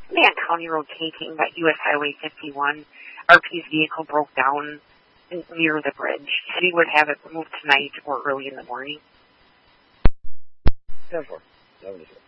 on County Road K-King, that U.S. Highway 51, RP's vehicle broke down near the bridge. He said he would have it moved tonight or early in the morning. 10-4. 11-4.